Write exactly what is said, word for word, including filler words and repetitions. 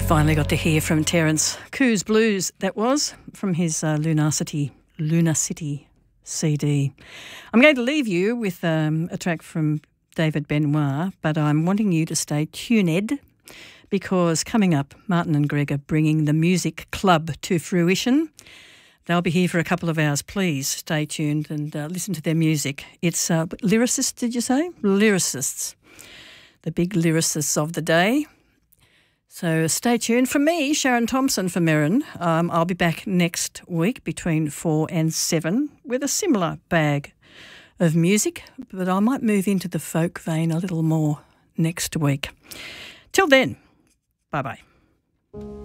Finally got to hear from Terence Coos Blues, that was, from his uh, Lunar City, Lunar City C D. I'm going to leave you with um, a track from David Benoit, but I'm wanting you to stay tuned because coming up, Martin and Greg are bringing the Music Club to fruition. They'll be here for a couple of hours. Please stay tuned and uh, listen to their music. It's uh, lyricists, did you say? Lyricists. The big lyricists of the day. So stay tuned. From me, Sharon Thompson for Merrin. Um, I'll be back next week between four and seven with a similar bag of music, but I might move into the folk vein a little more next week. Till then, bye-bye.